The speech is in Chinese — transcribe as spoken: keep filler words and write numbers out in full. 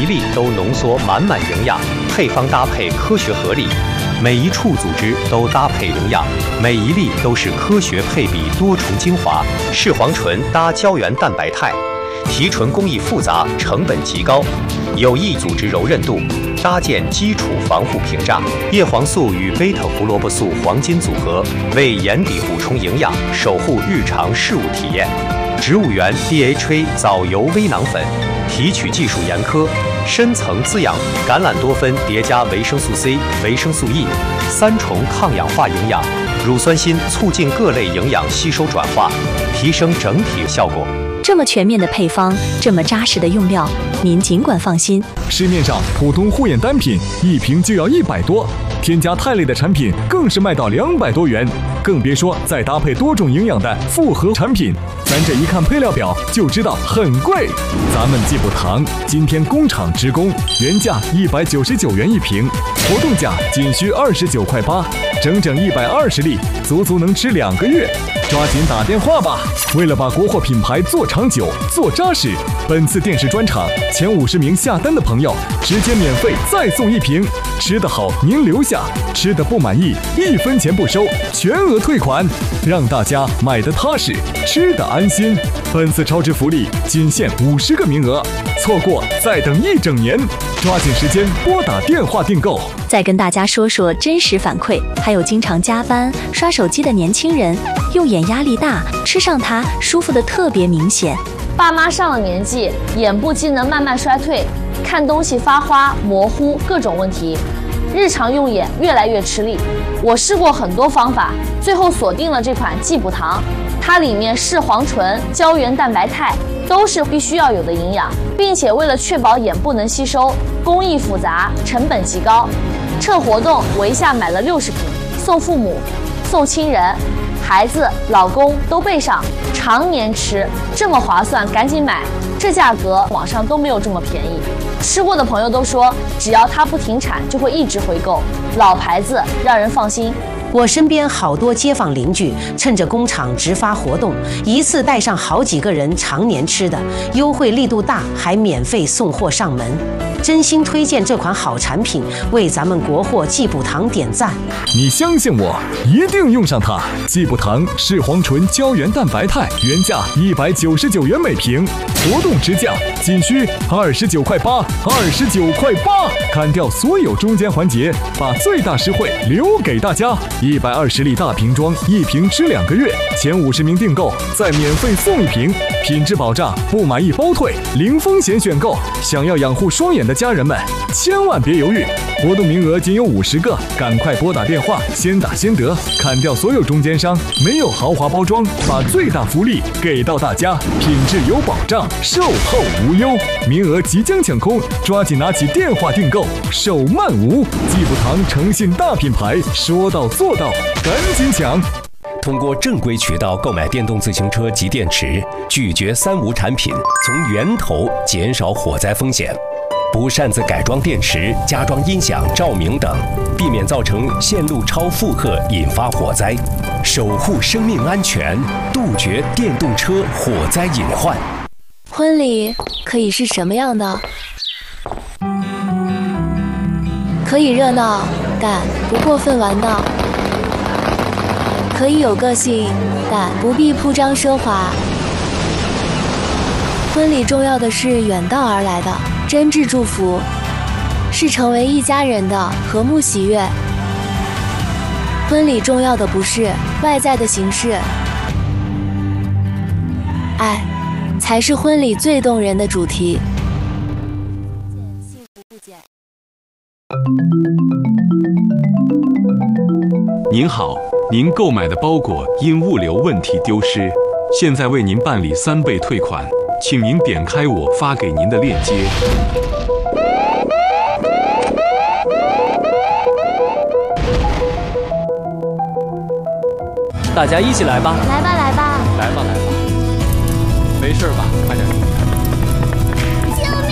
粒都浓缩满满营养，配方搭配科学合理，每一处组织都搭配营养，每一粒都是科学配比多重精华。视黄醇搭胶原蛋白肽，提纯工艺复杂，成本极高，有益组织柔韧度，搭建基础防护屏障。叶黄素与贝塔胡萝卜素黄金组合，为眼底补充营养，守护日常事物体验。植物源 D H A 藻油微囊粉，提取技术严苛，深层滋养，橄榄多酚叠加维生素 C、维生素 E， 三重抗氧化营养。乳酸锌促进各类营养吸收转化，提升整体效果。 这么全面的配方，这么扎实的用料，您尽管放心。 市面上普通护眼单品一瓶就要一百多，添加肽类的产品更是卖到两百多元，更别说再搭配多种营养的复合产品，咱这一看配料表就知道很贵。咱们济补堂今天工厂直供，原价一百九十九元一瓶，活动价仅需二十九块八，整整一百二十粒，足足能吃两个月。抓紧打电话吧！为了把国货品牌做长久、做扎实，本次电视专场前五十名下单的朋友，直接免费再送一瓶。吃得好您留下，吃得不满意一分钱不收，全额退款，让大家买得踏实，吃得安心。本次超值福利仅限五十个名额，错过再等一整年，抓紧时间拨打电话订购。 再跟大家说说真实反馈，还有经常加班刷手机的年轻人，用眼压力大，吃上它舒服的特别明显。 爸妈上了年纪，眼部机能慢慢衰退，看东西发花、模糊，各种问题，日常用眼越来越吃力。我试过很多方法，最后锁定了这款济补堂，它里面视黄醇、胶原蛋白肽都是必须要有的营养，并且为了确保眼部能吸收，工艺复杂，成本极高。趁活动，我一下买了六十瓶，送父母、送亲人、孩子、老公都备上，常年吃，这么划算，赶紧买！这价格网上都没有这么便宜。吃过的朋友都说，只要它不停产，就会一直回购，老牌子，让人放心。 我身边好多街坊邻居趁着工厂直发活动，一次带上好几个人常年吃的，优惠力度大，还免费送货上门。真心推荐这款好产品，为咱们国货济补堂点赞。 你相信我，一定用上它。济补堂视黄醇胶原蛋白肽原价一百九十九元每瓶，活动直降仅需二十九块八，二十九块八，砍掉所有中间环节，把最大实惠留给大家。一百二十粒大瓶装，一瓶吃两个月，前五十名订购再免费送一瓶，品质保障，不满意包退，零风险选购。想要养护双眼的家人们，千万别犹豫，活动名额仅有五十个，赶快拨打电话，先打先得，砍掉所有中间商，没有豪华包装，把最大福利给到大家，品质有保障，售后无忧，名额即将抢空，抓紧拿起电话订购，手慢无。济补堂诚信大品牌，说到做到，赶紧抢！ 通过正规渠道购买电动自行车及电池，拒绝三无产品，从源头减少火灾风险。不擅自改装电池、加装音响、照明等，避免造成线路超负荷引发火灾，守护生命安全，杜绝电动车火灾隐患。 婚礼可以是什么样的？可以热闹，但不过分玩闹；可以有个性，但不必铺张奢华。婚礼重要的是远道而来的真挚祝福，是成为一家人的和睦喜悦。婚礼重要的不是外在的形式，爱才是婚礼最动人的主题。 您好，您购买的包裹因物流问题丢失，现在为您办理三倍退款，请您点开我发给您的链接。 大家一起来吧！ 来吧，来吧， 来吧，来吧，没事吧？快点。